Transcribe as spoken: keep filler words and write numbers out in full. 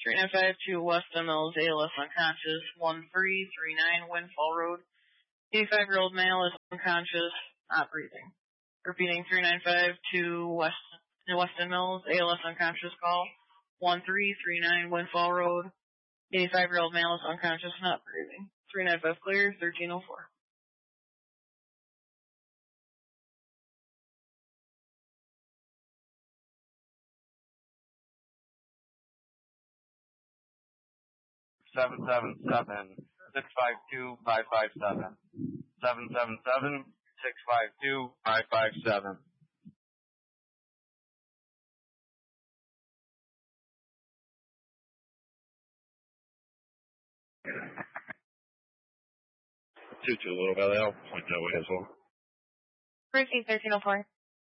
three nine five to Weston Mills, A L S unconscious, one three three nine Windfall Road. eighty-five-year-old male is unconscious, not breathing. Repeating, three nine five to West, Weston Mills, A L S unconscious call, one three three nine Windfall Road. eighty-five-year-old male is unconscious, not breathing. three nine five clear, thirteen oh four. seven seven seven, six five two, five five seven. seven seven seven, six five two, five five seven. two two, a little belly, I'll point that way as well. Receive thirteen oh four.